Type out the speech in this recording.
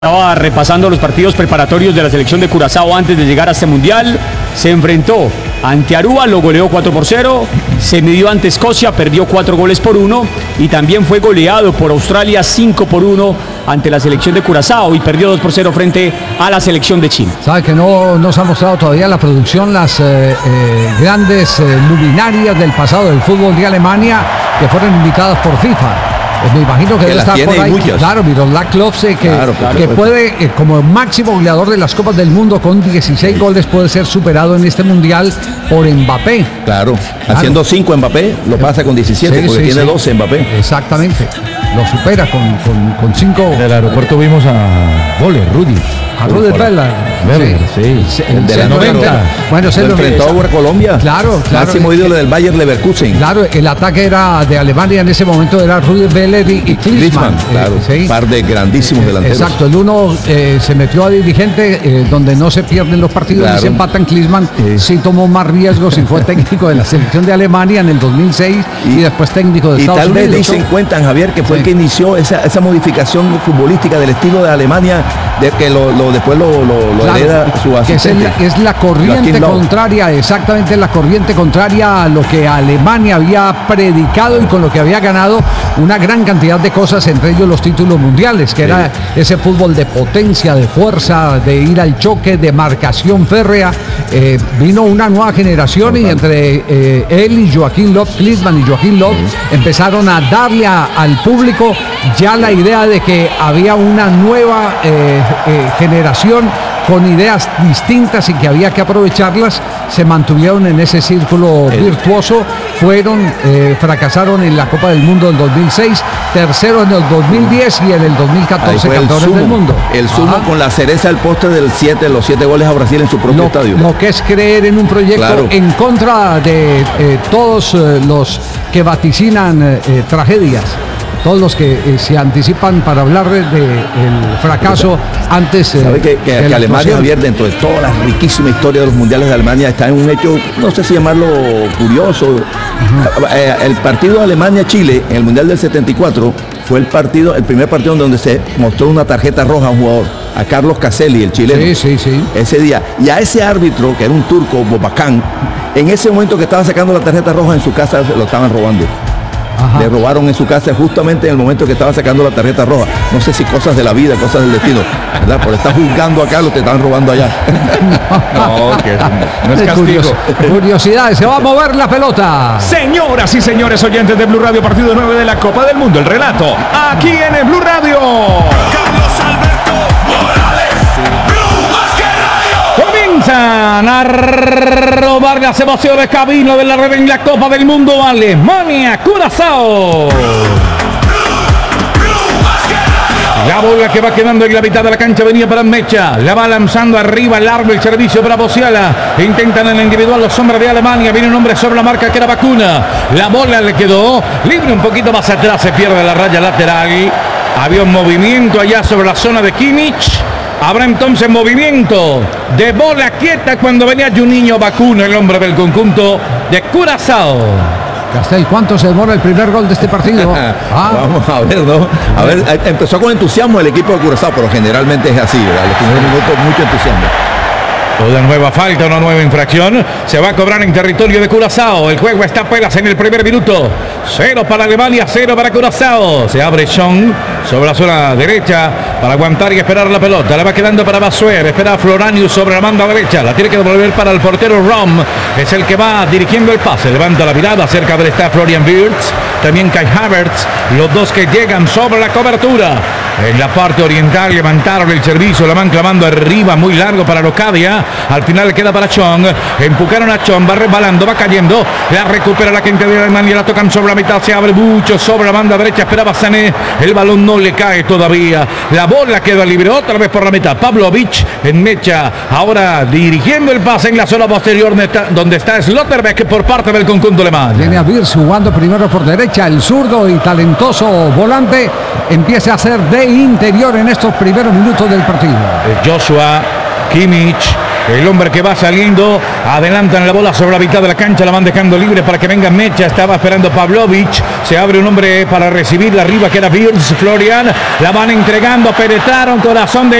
Estaba repasando los partidos preparatorios de la selección de Curazao antes de llegar a este mundial. Se enfrentó ante Aruba, lo goleó 4-0. Se midió ante Escocia, perdió 4-1. Y también fue goleado por Australia 5-1 ante la selección de Curazao y perdió 2-0 frente a la selección de China. Sabe que no se ha mostrado todavía la producción, las grandes luminarias del pasado del fútbol de Alemania que fueron invitadas por FIFA. Me imagino que debe estar por ahí. Muchas. Claro, Miroslav Klose, que puede, como máximo goleador de las Copas del Mundo con 16 goles, puede ser superado en este mundial por Mbappé. Claro, haciendo 5 Mbappé, lo pasa con 17, porque tiene 12 Mbappé. Exactamente, lo supera con 5. Del aeropuerto vimos a Rudy. A Rudy Vela. Sí. De la 90. Bueno, se lo enfrentó a Colombia. Claro. Máximo ídolo del Bayer Leverkusen. Claro, el ataque era de Alemania en ese momento, era Rudy Vela y Klinsmann. Claro, par de grandísimos delanteros. Exacto, el uno se metió a dirigente, donde no se pierden los partidos y se empatan. Klinsmann sí tomó más riesgos y fue técnico de la selección de Alemania en el 2006 y después técnico de Estados Unidos. Y tal vez dicen cuentan, Javier, que fue el que inició esa modificación futbolística del estilo de Alemania, de que después lo hereda su asistente. Que es la corriente contraria, exactamente la corriente contraria a lo que Alemania había predicado y con lo que había ganado una gran cantidad de cosas, entre ellos los títulos mundiales, que era ese fútbol de potencia, de fuerza, de ir al choque, de marcación férrea. Vino una nueva generación y entre él y Joachim Löw, Klinsmann y Joachim Löw, empezaron a darle al público ya la idea de que había una nueva generación con ideas distintas y que había que aprovecharlas. Se mantuvieron en ese círculo virtuoso, fracasaron en la Copa del Mundo del 2006, tercero en el 2010 y en el 2014 campeones del mundo. El sumo con la cereza al postre los 7 goles a Brasil en su propio estadio. Lo que es creer en un proyecto en contra de todos los que vaticinan tragedias. Todos los que se anticipan para hablar del fracaso antes. ¿Sabe que Alemania, Javier, dentro de toda la riquísima historia de los mundiales de Alemania, está en un hecho, no sé si llamarlo curioso? El partido de Alemania-Chile en el mundial del 74 fue el primer partido donde se mostró una tarjeta roja a un jugador, a Carlos Caselli, el chileno. Sí. Ese día. Y a ese árbitro, que era un turco, Bobacán, en ese momento que estaba sacando la tarjeta roja en su casa, lo estaban robando. Le robaron en su casa justamente en el momento que estaba sacando la tarjeta roja. No sé si cosas de la vida, cosas del destino, ¿verdad? Por estar juzgando acá, lo te estaban robando allá. No es castigo. Curiosidades, se va a mover la pelota. Señoras y señores oyentes de Blue Radio, partido 9 de la Copa del Mundo. El relato aquí en el Blue Radio. Carlos Alberto Morales. Blue más que radio. Comienzan a robar las emociones camino de la red en la Copa del Mundo. Alemania, Curazao. La bola que va quedando en la mitad de la cancha venía para Mecha. La va lanzando arriba, largo el servicio para Bociala. Intentan en el individual los hombres de Alemania. Viene un hombre sobre la marca que era Vacuna. La bola le quedó libre un poquito más atrás. Se pierde la raya lateral. Había un movimiento allá sobre la zona de Kimmich. Habrá entonces movimiento de bola quieta cuando venía Juninho Vacuna, el hombre del conjunto de Curazao. Castel, ¿cuánto se demora el primer gol de este partido? Vamos a ver, ¿no? A ver, empezó con entusiasmo el equipo de Curazao, pero generalmente es así, ¿verdad? Los primeros minutos, mucho entusiasmo. Una nueva falta, una nueva infracción. Se va a cobrar en territorio de Curazao. El juego está apenas en el primer minuto. 0 para Alemania, 0 para Curazao. Se abre Sean sobre la zona derecha para aguantar y esperar la pelota. La va quedando para Basuer. Espera a Floranius sobre la banda derecha. La tiene que devolver para el portero Rom. Es el que va dirigiendo el pase. Levanta la mirada. Cerca de él está Florian Wirtz. También Kai Havertz. Los dos que llegan sobre la cobertura. En la parte oriental levantaron el servicio. La van clavando arriba. Muy largo para Locadia. Al final le queda para Chong. Empujaron a Chong. Va resbalando. Va cayendo. La recupera la gente de Alemania. La tocan sobre la mitad. Se abre mucho sobre la banda derecha. Esperaba Sané. El balón no le cae todavía. La bola queda libre otra vez por la mitad. Pavlovic en Mecha. Ahora dirigiendo el pase en la zona posterior donde está Slotterbeck por parte del conjunto alemán. Viene a Wirtz jugando primero por derecha. El zurdo y talentoso volante empieza a ser de interior en estos primeros minutos del partido. Joshua Kimmich El hombre que va saliendo, adelantan la bola sobre la mitad de la cancha, la van dejando libre para que venga Mecha. Estaba esperando Pavlovic. Se abre un hombre para recibirla arriba, que era Virls. Florian. La van entregando, penetraron, corazón de